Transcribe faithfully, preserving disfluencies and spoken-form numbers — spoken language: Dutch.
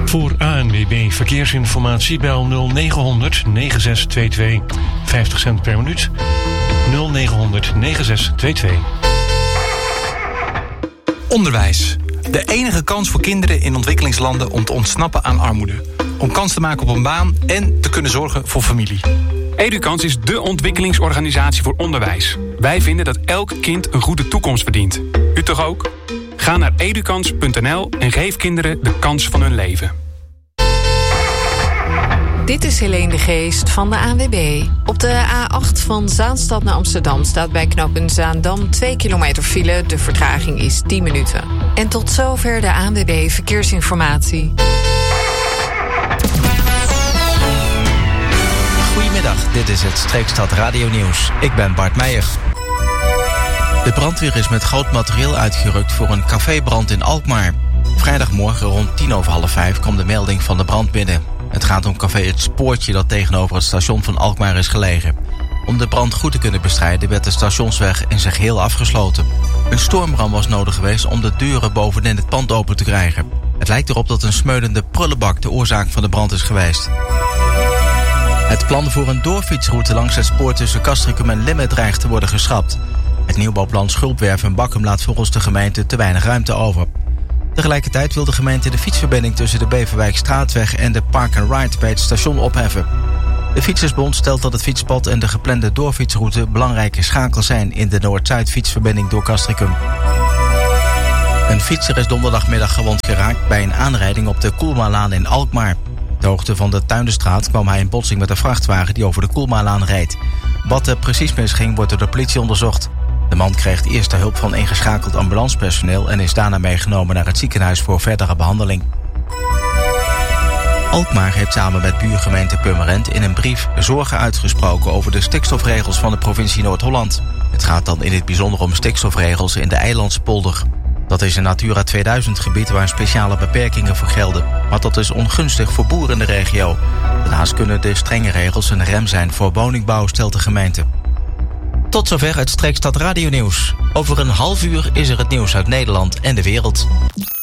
Voor A N W B Verkeersinformatie bel nul negen honderd negen zes twee twee. vijftig cent per minuut. nul negen honderd negen zes twee twee. Onderwijs. De enige kans voor kinderen in ontwikkelingslanden om te ontsnappen aan armoede. Om kans te maken op een baan en te kunnen zorgen voor familie. Edukans is dé ontwikkelingsorganisatie voor onderwijs. Wij vinden dat elk kind een goede toekomst verdient. U toch ook? Ga naar edukans punt n l en geef kinderen de kans van hun leven. Dit is Helene de Geest van de A N W B. Op de A acht van Zaanstad naar Amsterdam staat bij knooppunt Zaandam twee kilometer file. De vertraging is tien minuten. En tot zover de A N W B Verkeersinformatie. Goedemiddag, dit is het Streekstad Radio Nieuws. Ik ben Bart Meijer. De brandweer is met groot materieel uitgerukt voor een cafébrand in Alkmaar. Vrijdagmorgen rond tien over half vijf kwam de melding van de brand binnen. Het gaat om café Het Spoortje dat tegenover het station van Alkmaar is gelegen. Om de brand goed te kunnen bestrijden werd de stationsweg in zijn geheel afgesloten. Een stormram was nodig geweest om de deuren bovenin het pand open te krijgen. Het lijkt erop dat een smeulende prullenbak de oorzaak van de brand is geweest. Het plan voor een doorfietsroute langs het spoor tussen Castricum en Limmen dreigt te worden geschrapt. Het nieuwbouwplan Schulpwerf en Bakkum laat volgens de gemeente te weinig ruimte over. Tegelijkertijd wil de gemeente de fietsverbinding tussen de Beverwijkstraatweg en de Park and Ride bij het station opheffen. De Fietsersbond stelt dat het fietspad en de geplande doorfietsroute belangrijke schakels zijn in de Noord-Zuid fietsverbinding door Castricum. Een fietser is donderdagmiddag gewond geraakt bij een aanrijding op de Koelmalaan in Alkmaar. De hoogte van de Tuindenstraat kwam hij in botsing met een vrachtwagen die over de Koelmalaan reed. Wat er precies misging wordt door de politie onderzocht. De man kreeg eerst de hulp van ingeschakeld ambulancepersoneel en is daarna meegenomen naar het ziekenhuis voor verdere behandeling. Alkmaar heeft samen met buurgemeente Purmerend in een brief zorgen uitgesproken over de stikstofregels van de provincie Noord-Holland. Het gaat dan in het bijzonder om stikstofregels in de Eilandspolder. Dat is een Natura tweeduizend gebied waar speciale beperkingen voor gelden. Maar dat is ongunstig voor boeren in de regio. Daarnaast kunnen de strenge regels een rem zijn voor woningbouw, stelt de gemeente. Tot zover het Streekstad Radio Nieuws. Over een half uur is er het nieuws uit Nederland en de wereld.